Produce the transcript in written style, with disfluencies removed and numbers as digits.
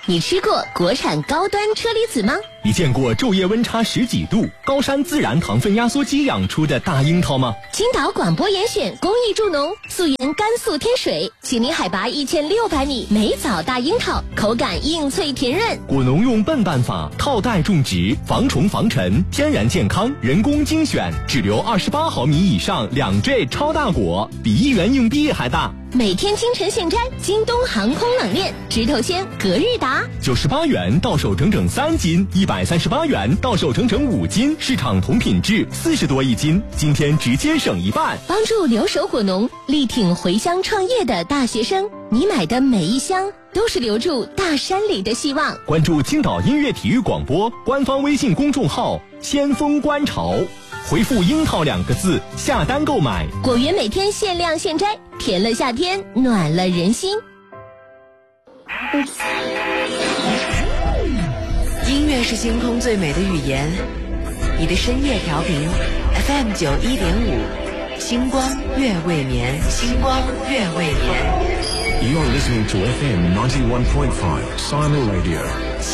你吃过国产高端车厘子吗？ 你见过昼夜温差10几度、高山自然糖分压缩机养出的大樱桃吗？ 青岛广播严选公益助农，溯源甘肃天水，请临海拔1600米，美枣大樱桃，口感硬脆甜润。 果农用笨办法套袋种植，防虫防尘，天然健康，人工精选，只留28毫米以上2坠超大果，比1元硬币还大。 每天清晨现摘，京东航空冷链，直头鲜，隔日达 ，98元到手整整3斤，138元到手整整5斤，市场同品质40多一斤，今天直接省一半， 帮助留守果农，力挺回乡创业的大学生。你买的每一箱都是留住大山里的希望。 关注青岛音乐体育广播官方微信公众号先锋观潮，回复樱桃2个字下单购买， 果园每天限量现摘，甜了夏天，暖了人心。 音乐是星空最美的语言，你的深夜调频 FM 91.5，星光月未眠，星光月未眠。 You're listening to FM 91.5 Simon Radio.